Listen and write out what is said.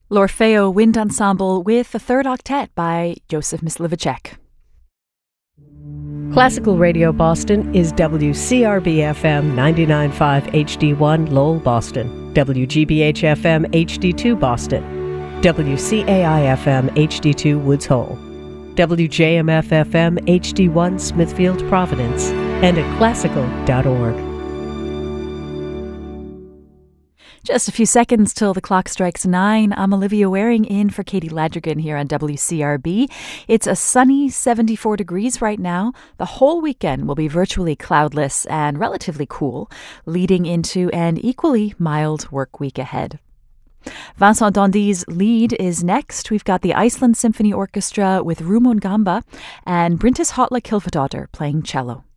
L'Orfeo Wind Ensemble with the third octet by Joseph Myslivacek. Classical Radio Boston is WCRB-FM 99.5 HD1 Lowell, Boston, WGBH-FM HD2 Boston, WCAI-FM HD2 Woods Hole, WJMF-FM HD1 Smithfield, Providence, and at classical.org. Just a few seconds till the clock strikes 9. I'm Olivia Waring in for Katie Ladrigan here on WCRB. It's a sunny 74 degrees right now. The whole weekend will be virtually cloudless and relatively cool, leading into an equally mild work week ahead. Vincent Dondy's lead is next. We've got the Iceland Symphony Orchestra with Rumon Gamba and Bryndís Hotla Kilfadóttir playing cello.